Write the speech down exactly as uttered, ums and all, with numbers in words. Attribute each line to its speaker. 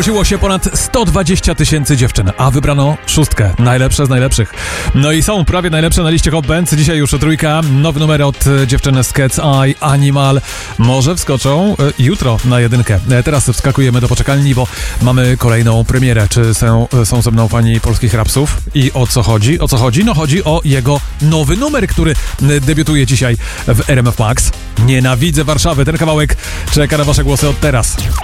Speaker 1: Zgłosiło się ponad sto dwadzieścia tysięcy dziewczyn, a wybrano szóstkę. Najlepsze z najlepszych. No i są prawie najlepsze na liście Hot Bands. Dzisiaj już trójka. Nowy numer od dziewczyny z Cat's Eye, Animal. Może wskoczą e, jutro na jedynkę. E, teraz wskakujemy do poczekalni, bo mamy kolejną premierę. Czy są, są ze mną fani polskich rapsów? I o co chodzi? O co chodzi? No chodzi o jego nowy numer, który debiutuje dzisiaj w R M F Max. Nienawidzę Warszawy. Ten kawałek czeka na wasze głosy od teraz.